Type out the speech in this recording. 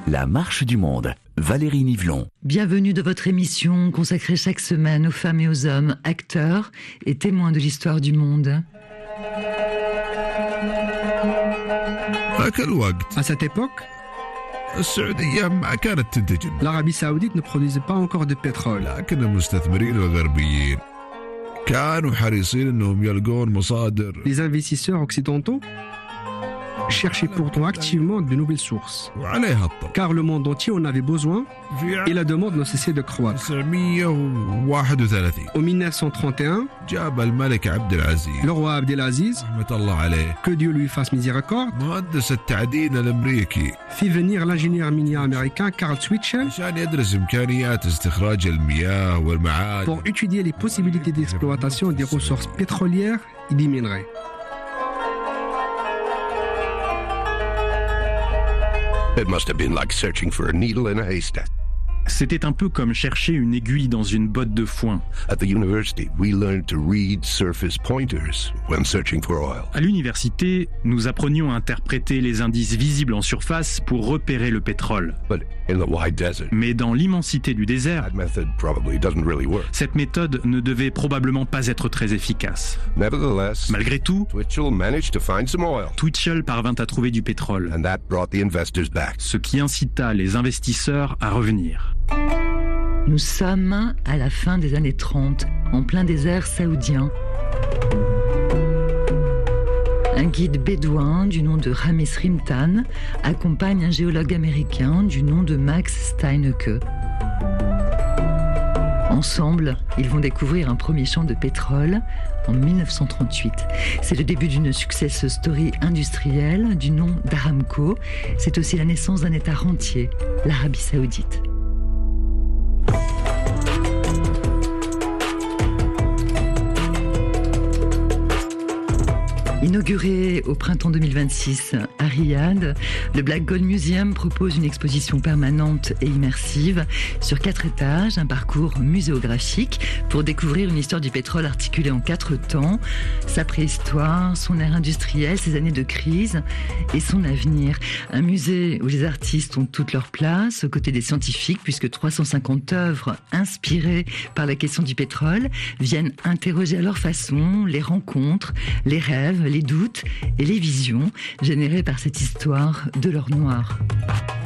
La marche du monde. Valérie Nivelon. Bienvenue dans votre émission consacrée chaque semaine aux femmes et aux hommes, acteurs et témoins de l'histoire du monde. À cette époque, l'Arabie Saoudite ne produisait pas encore de pétrole. Les investisseurs occidentaux cherchaient pourtant activement de nouvelles sources, car le monde entier en avait besoin et la demande ne cessait de croître. En 1931, le roi Abdelaziz, que Dieu lui fasse miséricorde, fit venir l'ingénieur minier américain Carl Schweitzer pour étudier les possibilités d'exploitation des ressources pétrolières et des minerais. It must have been like searching for a needle in a haystack. C'était un peu comme chercher une aiguille dans une botte de foin. At the university, we learned to read surface pointers when searching for oil. À l'université, nous apprenions à interpréter les indices visibles en surface pour repérer le pétrole. But in the wide desert, Mais dans l'immensité du désert, that method probably doesn't really work. cette méthode ne devait probablement pas être très efficace. Nevertheless, Malgré tout, Twitchell managed to find some oil, Twitchell parvint à trouver du pétrole, and that brought the investors back. ce qui incita les investisseurs à revenir. Nous sommes à la fin des années 30, en plein désert saoudien. Un guide bédouin du nom de Rames Rimtan accompagne un géologue américain du nom de Max Steinecke. Ensemble, ils vont découvrir un premier champ de pétrole en 1938. C'est le début d'une success story industrielle du nom d'Aramco. C'est aussi la naissance d'un État rentier, l'Arabie Saoudite. Inauguré au printemps 2026 à Riyad, le Black Gold Museum propose une exposition permanente et immersive sur 4 étages, un parcours muséographique pour découvrir une histoire du pétrole articulée en 4 temps, sa préhistoire, son ère industrielle, ses années de crise et son avenir. Un musée où les artistes ont toute leur place aux côtés des scientifiques puisque 350 œuvres inspirées par la question du pétrole viennent interroger à leur façon les rencontres, les rêves, les doutes et les visions générées par cette histoire de l'or noir.